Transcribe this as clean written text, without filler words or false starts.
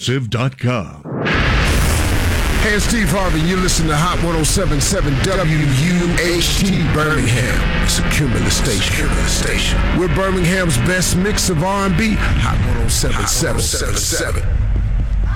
Civ.com. Hey, it's Steve Harvey. You're listening to Hot 107.7 WUHT Birmingham. It's a Cumulus station. We're Birmingham's best mix of R&B. Hot 107.7.